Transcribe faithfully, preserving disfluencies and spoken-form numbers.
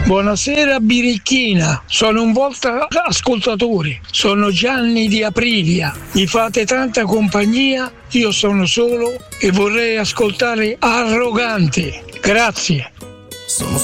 Buonasera Birichina, sono un vostro ascoltatore, sono Gianni di Aprilia, mi fate tanta compagnia, io sono solo e vorrei ascoltare Arrogante, grazie. Sono